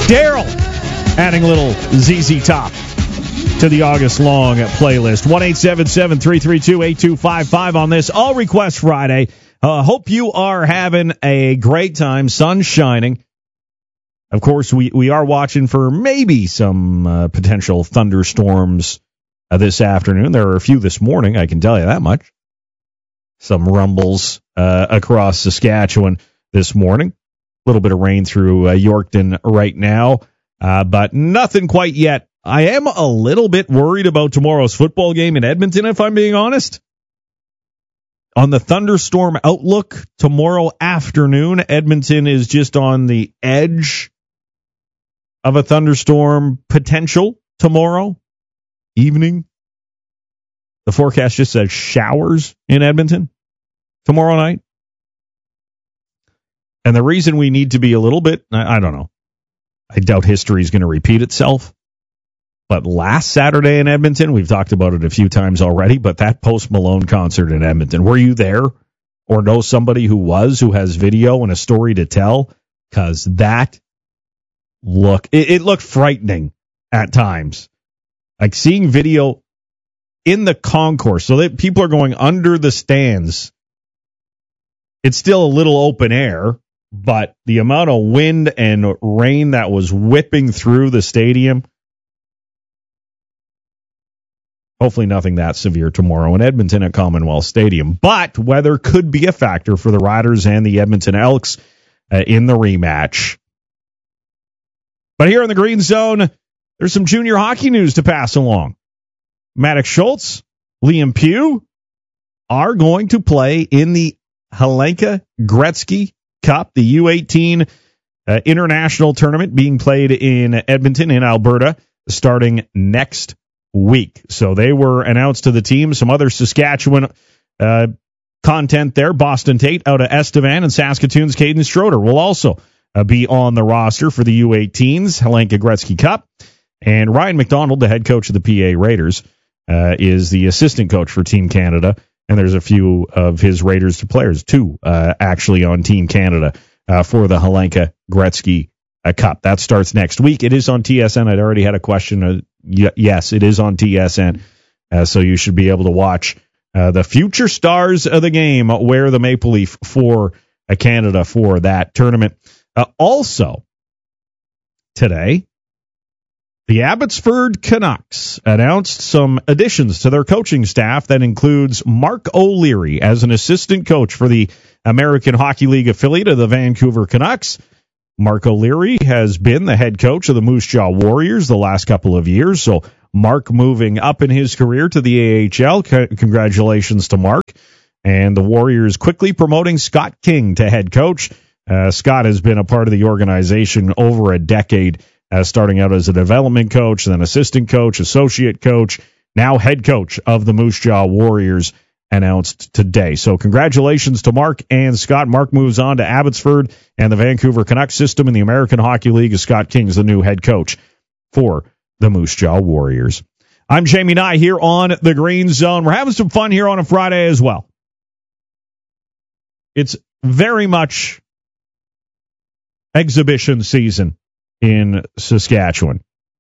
Daryl adding a little ZZ Top to the August Long playlist. 1-877-332-8255 on this All Request Friday. Hope you are having a great time. Sun shining. Of course, we are watching for maybe some potential thunderstorms this afternoon. There are a few this morning, I can tell you that much. Some rumbles across Saskatchewan this morning. A little bit of rain through Yorkton right now, but nothing quite yet. I am a little bit worried about tomorrow's football game in Edmonton, if I'm being honest. On the thunderstorm outlook tomorrow afternoon, Edmonton is just on the edge of a thunderstorm potential tomorrow evening. The forecast just says showers in Edmonton tomorrow night. And the reason we need to be a little bit, I don't know. I doubt history is going to repeat itself. But last Saturday in Edmonton, we've talked about it a few times already, but that Post Malone concert in Edmonton, were you there or know somebody who has video and a story to tell? Because that it looked frightening at times. Like seeing video in the concourse, so that people are going under the stands. It's still a little open air, but the amount of wind and rain that was whipping through the stadium, hopefully nothing that severe tomorrow in Edmonton at Commonwealth Stadium. But weather could be a factor for the Riders and the Edmonton Elks in the rematch. But here in the Green Zone, there's some junior hockey news to pass along. Maddox Schultz, Liam Pugh are going to play in the Helenka Gretzky Cup, the U18 international tournament being played in Edmonton in Alberta starting next week. So they were announced to the team. Some other Saskatchewan content there. Boston Tate out of Estevan and Saskatoon's Caden Schroeder will also be on the roster for the U18's Helenka Gretzky Cup. And Ryan McDonald, the head coach of the PA Raiders, is the assistant coach for Team Canada. And there's a few of his Raiders players, too, actually on Team Canada for the Helenka Gretzky Cup. That starts next week. It is on TSN. I'd already had a question. Yes, it is on TSN. So you should be able to watch the future stars of the game wear the Maple Leaf for Canada for that tournament. Also, today, the Abbotsford Canucks announced some additions to their coaching staff that includes Mark O'Leary as an assistant coach for the American Hockey League affiliate of the Vancouver Canucks. Mark O'Leary has been the head coach of the Moose Jaw Warriors the last couple of years, so Mark moving up in his career to the AHL. Congratulations to Mark. And the Warriors quickly promoting Scott King to head coach. Scott has been a part of the organization over a decade, starting out as a development coach, then assistant coach, associate coach, now head coach of the Moose Jaw Warriors, announced today. So congratulations to Mark and Scott. Mark moves on to Abbotsford and the Vancouver Canucks system in the American Hockey League as Scott King's the new head coach for the Moose Jaw Warriors. I'm Jamie Nye here on the Green Zone. We're having some fun here on a Friday as well. It's very much exhibition season in Saskatchewan.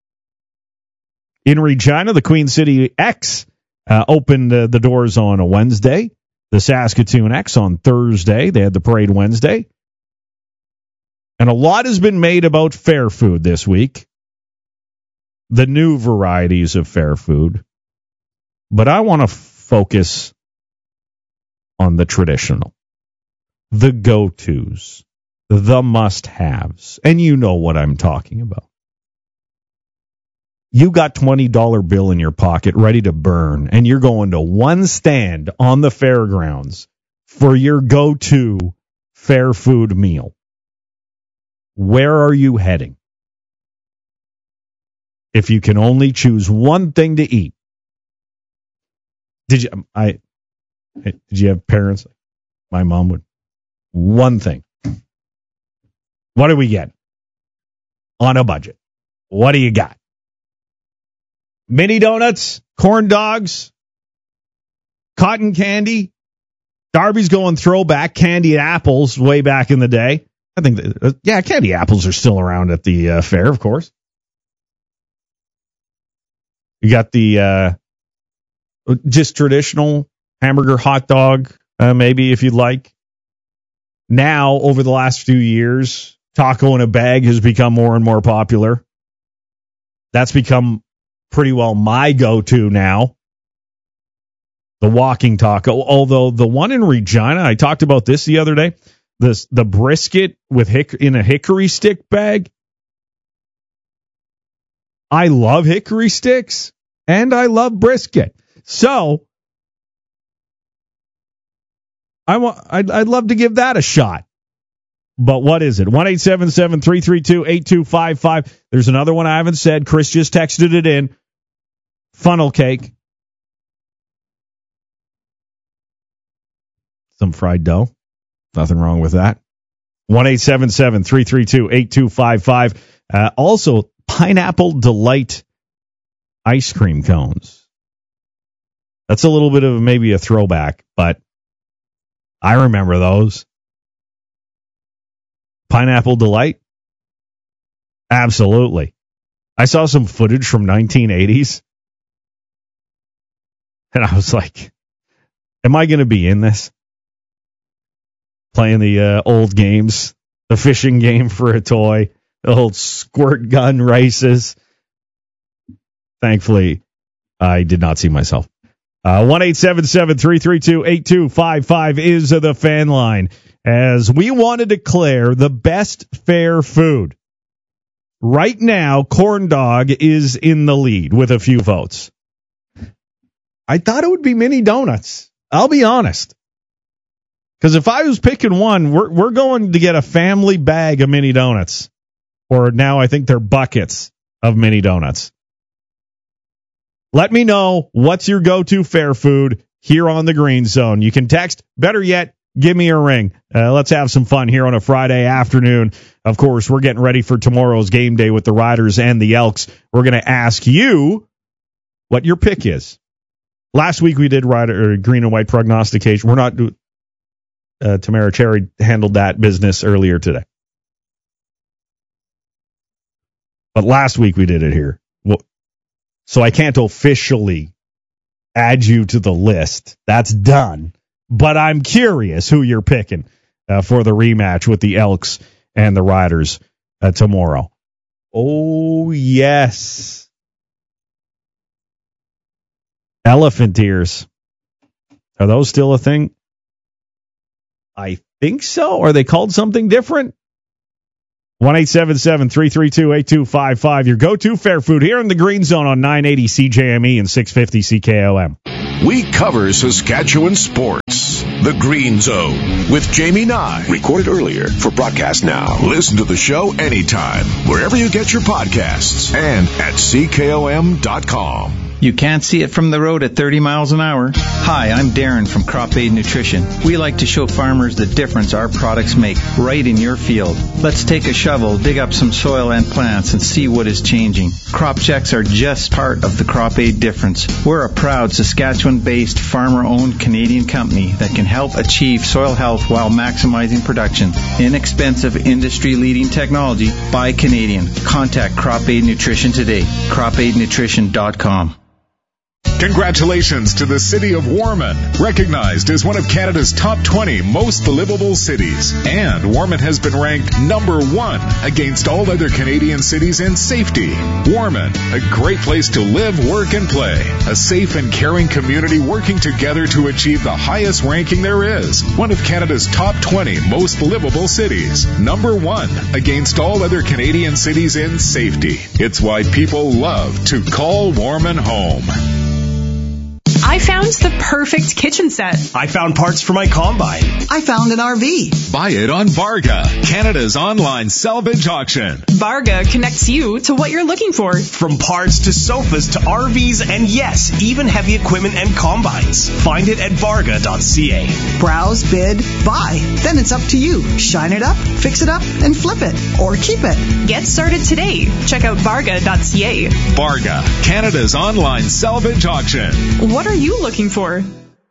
In Regina, the Queen City X opened the doors on a Wednesday. The Saskatoon X on Thursday. They had the parade Wednesday. And a lot has been made about fair food this week. The new varieties of fair food. But I want to focus on the traditional. The go-tos. The must-haves. And you know what I'm talking about. You got $20 bill in your pocket ready to burn, and you're going to one stand on the fairgrounds for your go-to fair food meal. Where are you heading? If you can only choose one thing to eat. Did you have parents? My mom would. One thing. What do we get? On a budget. What do you got? Mini donuts, corn dogs, cotton candy. Darby's going throwback candied apples way back in the day. I think, candy apples are still around at the fair, of course. You got the just traditional hamburger hot dog, maybe if you'd like. Now, over the last few years, taco in a bag has become more and more popular. That's become pretty well my go-to now. The walking taco. Although the one in Regina, I talked about this the other day, the brisket in a hickory stick bag. I love hickory sticks and I love brisket. So I'd love to give that a shot. But what is it? 1-877-332-8255. There's another one I haven't said. Chris just texted it in. Funnel cake. Some fried dough. Nothing wrong with that. 1-877-332-8255. Also, Pineapple Delight ice cream cones. That's a little bit of maybe a throwback, but I remember those. Pineapple Delight? Absolutely. I saw some footage from 1980s, and I was like, am I going to be in this? Playing the old games, the fishing game for a toy, the old squirt gun races. Thankfully, I did not see myself. 1-877-332-8255 is the fan line, as we want to declare the best fair food. Right now, corn dog is in the lead with a few votes. I thought it would be mini donuts. I'll be honest. Because if I was picking one, we're going to get a family bag of mini donuts. Or now I think they're buckets of mini donuts. Let me know what's your go-to fair food here on the Green Zone. You can text. Better yet, give me a ring. Let's have some fun here on a Friday afternoon. Of course, we're getting ready for tomorrow's game day with the Riders and the Elks. We're going to ask you what your pick is. Last week we did green and white prognostication. We're not doing. Tamara Cherry handled that business earlier today. But last week we did it here. So I can't officially add you to the list. That's done. But I'm curious who you're picking for the rematch with the Elks and the Riders tomorrow. Oh, yes. Elephant ears. Are those still a thing? I think so. Are they called something different? 1-877-332-8255. Your go-to fair food here in the Green Zone on 980 CJME and 650 CKOM. We cover Saskatchewan sports. The Green Zone with Jamie Nye. Recorded earlier for broadcast now. Listen to the show anytime, wherever you get your podcasts, and at CKOM.com. You can't see it from the road at 30 miles an hour. Hi, I'm Darren from Crop Aid Nutrition. We like to show farmers the difference our products make right in your field. Let's take a shovel, dig up some soil and plants, and see what is changing. Crop checks are just part of the Crop Aid difference. We're a proud Saskatchewan-based, farmer-owned Canadian company that can help achieve soil health while maximizing production. Inexpensive, industry-leading technology by Canadian. Contact Crop Aid Nutrition today. CropAidNutrition.com. Congratulations to the city of Warman, recognized as one of Canada's top 20 most livable cities. And Warman has been ranked number 1 against all other Canadian cities in safety. Warman, a great place to live, work, and play. A safe and caring community working together to achieve the highest ranking there is. One of Canada's top 20 most livable cities. Number 1 against all other Canadian cities in safety. It's why people love to call Warman home. I found the perfect kitchen set. I found parts for my combine. I found an RV. Buy it on Varga, Canada's online salvage auction. Varga connects you to what you're looking for. From parts to sofas to RVs and yes, even heavy equipment and combines. Find it at varga.ca. Browse, bid, buy. Then it's up to you. Shine it up, fix it up, and flip it. Or keep it. Get started today. Check out varga.ca. Varga, Canada's online salvage auction. What are you looking for?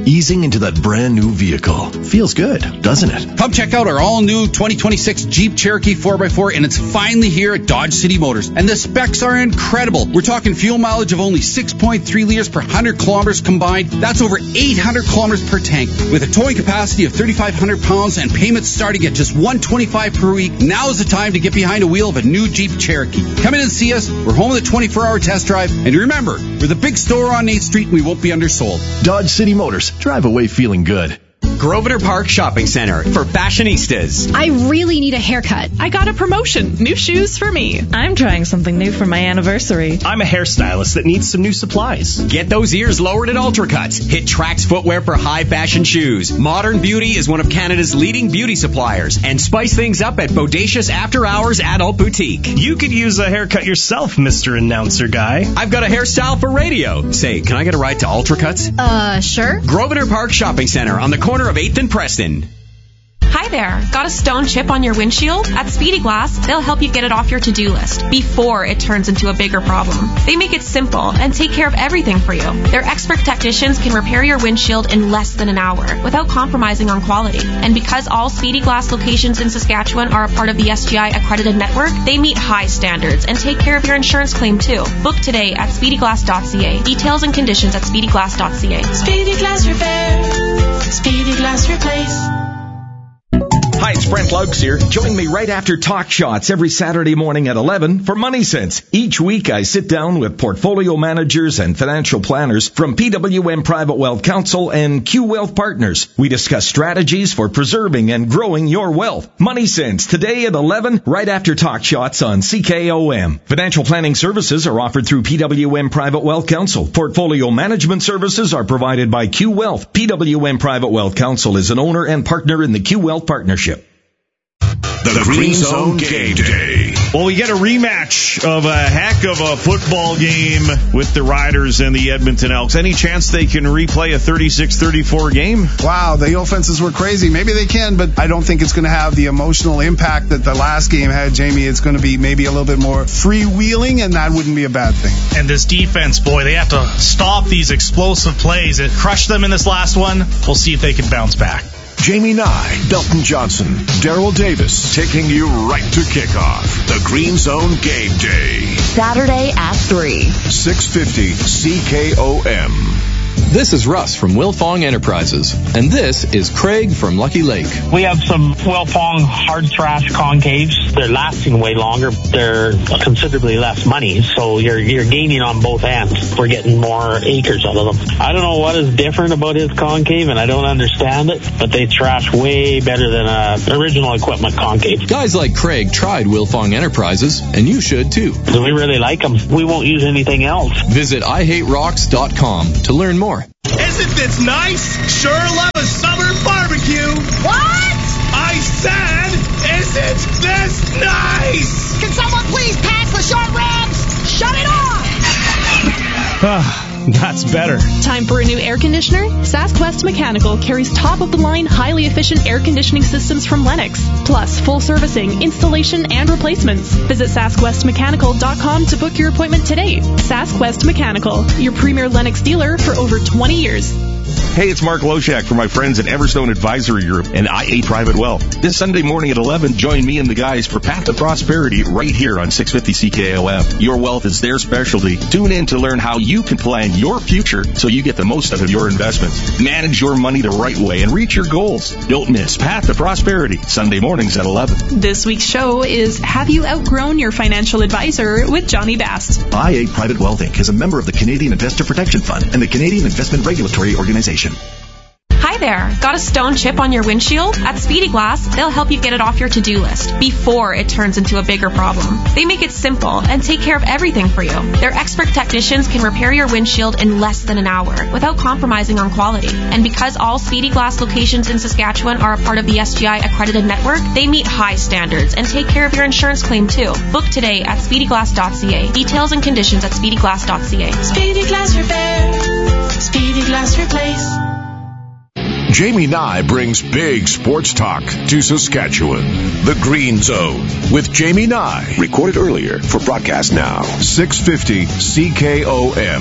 easing into that brand new vehicle. Feels good, doesn't it? Come check out our all-new 2026 Jeep Cherokee 4x4, and it's finally here at Dodge City Motors. And the specs are incredible. We're talking fuel mileage of only 6.3 liters per 100 kilometers combined. That's over 800 kilometers per tank. With a towing capacity of 3,500 pounds and payments starting at just $125 per week, now is the time to get behind the wheel of a new Jeep Cherokee. Come in and see us. We're home with a 24-hour test drive. And remember, we're the big store on 8th Street, and we won't be undersold. Dodge City Motors. Drive away feeling good. Grosvenor Park Shopping Center for fashionistas. I really need a haircut. I got a promotion. New shoes for me. I'm trying something new for my anniversary. I'm a hairstylist that needs some new supplies. Get those ears lowered at Ultracuts. Hit Trax Footwear for high fashion shoes. Modern Beauty is one of Canada's leading beauty suppliers. And spice things up at Bodacious After Hours Adult Boutique. You could use a haircut yourself, Mr. Announcer Guy. I've got a hairstyle for radio. Say, can I get a ride to Ultracuts? Sure. Grosvenor Park Shopping Center on the corner of 8th and Preston. Hi there. Got a stone chip on your windshield? At Speedy Glass, they'll help you get it off your to-do list before it turns into a bigger problem. They make it simple and take care of everything for you. Their expert technicians can repair your windshield in less than an hour without compromising on quality. And because all Speedy Glass locations in Saskatchewan are a part of the SGI accredited network, they meet high standards and take care of your insurance claim too. Book today at speedyglass.ca. Details and conditions at speedyglass.ca. Speedy Glass Repair. Speedy Glass Replace. Hi, it's Brent Laux here. Join me right after Talk Shots every Saturday morning at 11 for Money Sense. Each week I sit down with portfolio managers and financial planners from PWM Private Wealth Council and Q Wealth Partners. We discuss strategies for preserving and growing your wealth. Money Sense today at 11 right after Talk Shots on CKOM. Financial planning services are offered through PWM Private Wealth Council. Portfolio management services are provided by Q Wealth. PWM Private Wealth Council is an owner and partner in the Q Wealth Partnership. The Green Zone Game Day. Well, we get a rematch of a heck of a football game with the Riders and the Edmonton Elks. Any chance they can replay a 36-34 game? Wow, the offenses were crazy. Maybe they can, but I don't think it's going to have the emotional impact that the last game had, Jamie. It's going to be maybe a little bit more freewheeling, and that wouldn't be a bad thing. And this defense, boy, they have to stop these explosive plays. It crushed them in this last one. We'll see if they can bounce back. Jamie Nye, Belton Johnson, Daryl Davis, taking you right to kickoff. The Green Zone Game Day. Saturday at 3. 650 CKOM. This is Russ from Wilfong Enterprises, and this is Craig from Lucky Lake. We have some Wilfong hard thrash concaves. They're lasting way longer. They're considerably less money, so you're gaining on both ends. We're getting more acres out of them. I don't know what is different about his concave, and I don't understand it, but they thrash way better than original equipment concave. Guys like Craig tried Wilfong Enterprises, and you should too. We really like them. We won't use anything else. Visit IHateRocks.com to learn more. Isn't this nice? Sure love a summer barbecue. What? I said, isn't this nice? Can someone please pass the short ribs? Shut it off! That's better. Time for a new air conditioner? SaskWest Mechanical carries top-of-the-line, highly efficient air conditioning systems from Lennox, plus full servicing, installation, and replacements. Visit SaskWestMechanical.com to book your appointment today. SaskWest Mechanical, your premier Lennox dealer for over 20 years. Hey, it's Mark Loshak from my friends at Everstone Advisory Group and IA Private Wealth. This Sunday morning at 11, join me and the guys for Path to Prosperity right here on 650 CKOM. Your wealth is their specialty. Tune in to learn how you can plan your future so you get the most out of your investments. Manage your money the right way and reach your goals. Don't miss Path to Prosperity, Sunday mornings at 11. This week's show is Have You Outgrown Your Financial Advisor with Johnny Bast. IA Private Wealth Inc. is a member of the Canadian Investor Protection Fund and the Canadian Investment Regulatory Organization. Hi there. Got a stone chip on your windshield? At Speedy Glass, they'll help you get it off your to-do list before it turns into a bigger problem. They make it simple and take care of everything for you. Their expert technicians can repair your windshield in less than an hour without compromising on quality. And because all Speedy Glass locations in Saskatchewan are a part of the SGI accredited network, they meet high standards and take care of your insurance claim too. Book today at speedyglass.ca. Details and conditions at speedyglass.ca. Speedy Glass Repair. Speedy Glass Replace. Jamie Nye brings big sports talk to Saskatchewan. The Green Zone with Jamie Nye. Recorded earlier for broadcast now. 650 CKOM.